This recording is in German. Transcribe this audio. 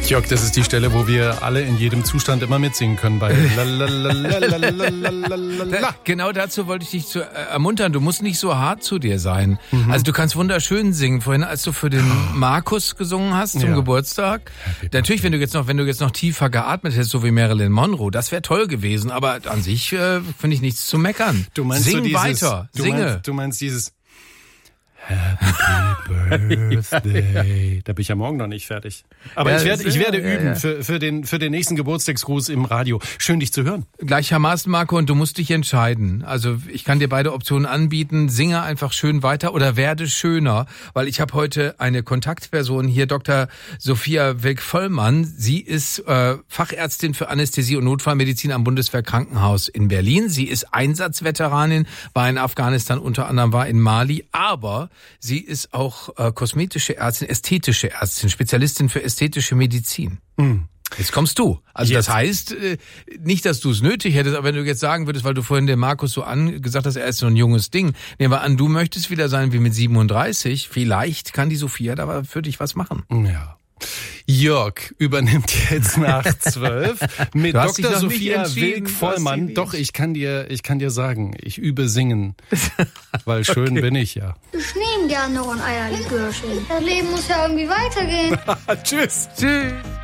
Jörg, das ist die Stelle, wo wir alle in jedem Zustand immer mitsingen können. Bei Genau dazu wollte ich dich ermuntern. Du musst nicht so hart zu dir sein. Also du kannst wunderschön singen. Vorhin, als du für den Markus gesungen hast zum Geburtstag. Natürlich, wenn du jetzt noch tiefer geatmet hättest, so wie Marilyn Monroe, das wäre toll gewesen. Aber an sich finde ich nichts zu meckern. Sing weiter, singe. Du meinst dieses Happy Birthday. Da bin ich ja morgen noch nicht fertig. Aber ich werde üben für den nächsten Geburtstagsgruß im Radio. Schön, dich zu hören. Gleichermaßen, Marco, und du musst dich entscheiden. Also ich kann dir beide Optionen anbieten. Singe einfach schön weiter oder werde schöner. Weil ich habe heute eine Kontaktperson hier, Dr. Sophia Wilk-Vollmann. Sie ist Fachärztin für Anästhesie und Notfallmedizin am Bundeswehrkrankenhaus in Berlin. Sie ist Einsatzveteranin, war in Afghanistan, unter anderem war in Mali. Aber sie ist auch kosmetische Ärztin, ästhetische Ärztin, Spezialistin für ästhetische Medizin. Jetzt kommst du. Also das heißt, nicht, dass du es nötig hättest, aber wenn du jetzt sagen würdest, weil du vorhin den Markus so gesagt hast, er ist so ein junges Ding. Nehmen wir an, du möchtest wieder sein wie mit 37. Vielleicht kann die Sophia da für dich was machen. Ja. Jörg übernimmt jetzt nach 12 mit Dr. Sophia Wilk-Vollmann. Doch, ich kann dir sagen, ich übe singen, weil schön bin ich ja. Ich nehme gerne noch ein Eierlikörchen. Das Leben muss ja irgendwie weitergehen. Tschüss. Tschüss.